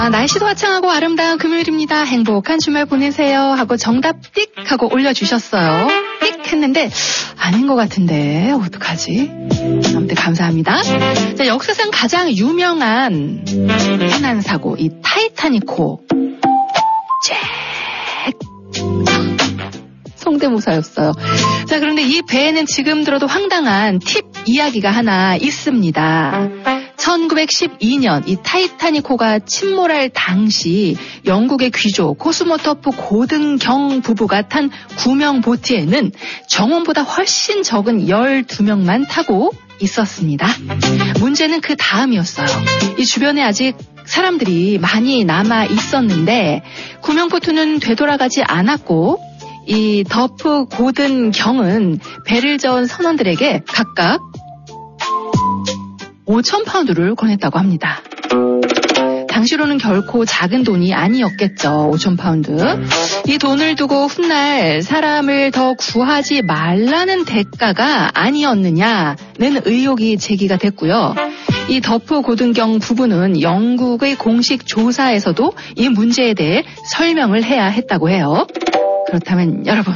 날씨도 화창하고 아름다운 금요일입니다. 행복한 주말 보내세요 하고 정답 띡 하고 올려주셨어요. 띡 했는데 아닌 것 같은데 어떡하지? 아무튼 감사합니다. 자, 역사상 가장 유명한 해난사고 이 타이타닉호 성대모사였어요. 자, 그런데 이 배에는 지금 들어도 황당한 팁 이야기가 하나 있습니다. 1912년 이 타이타닉호가 침몰할 당시 영국의 귀족 코스모토프 고등경 부부가 탄 구명 보트에는 정원보다 훨씬 적은 12명만 타고 있었습니다. 문제는 그 다음이었어요. 이 주변에 아직 사람들이 많이 남아 있었는데 구명보트는 되돌아가지 않았고 이 더프 고든경은 배를 저은 선원들에게 각각 5,000파운드를 권했다고 합니다. 당시로는 결코 작은 돈이 아니었겠죠. 5,000파운드. 이 돈을 두고 훗날 사람을 더 구하지 말라는 대가가 아니었느냐는 의혹이 제기가 됐고요. 이 더프 고든경 부부는 영국의 공식 조사에서도 이 문제에 대해 설명을 해야 했다고 해요. 그렇다면 여러분,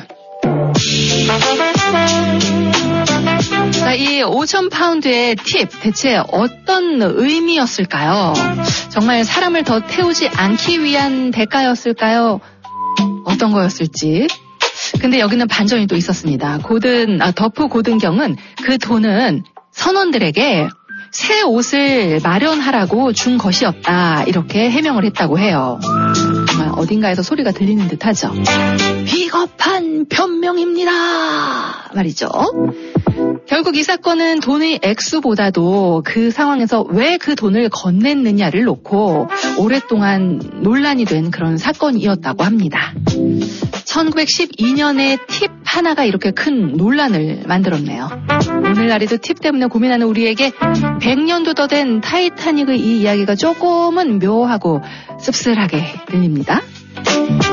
자, 이 5,000파운드의 팁 대체 어떤 의미였을까요? 정말 사람을 더 태우지 않기 위한 대가였을까요? 어떤 거였을지. 근데 여기는 반전이 또 있었습니다. 더프 고든경은 그 돈은 선원들에게 새 옷을 마련하라고 준 것이었다. 이렇게 해명을 했다고 해요. 정말 어딘가에서 소리가 들리는 듯하죠. 비겁한 변명입니다. 말이죠. 결국 이 사건은 돈의 액수보다도 그 상황에서 왜 그 돈을 건넸느냐를 놓고 오랫동안 논란이 된 그런 사건이었다고 합니다. 1912년에 팁 하나가 이렇게 큰 논란을 만들었네요. 오늘날에도 팁 때문에 고민하는 우리에게 100년도 더 된 타이타닉의 이 이야기가 조금은 묘하고 씁쓸하게 들립니다.